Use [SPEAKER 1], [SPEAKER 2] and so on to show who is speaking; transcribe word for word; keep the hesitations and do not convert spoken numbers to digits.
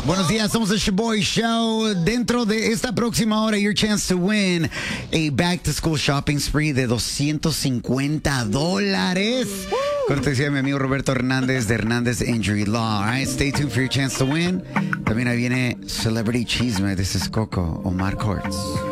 [SPEAKER 1] Buenos días, somos el Shaboy Show. Dentro de esta próxima hora, your chance to win a back to school shopping spree de doscientos cincuenta dólares. Cortesía de mi amigo Roberto Hernández de Hernández Injury Law. All right, stay tuned for your chance to win. También ahí viene Celebrity Chisme. This is Coco, Omar Courts.